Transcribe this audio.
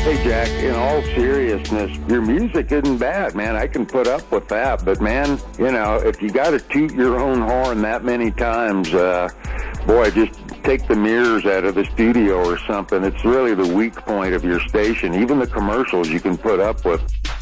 Hey, Jack, in all seriousness, your music isn't bad, man. I can put up with that. But, man, you know, if you got to toot your own horn that many times, boy, just take the mirrors out of the studio or something. It's really the weak point of your station. Even the commercials you can put up with.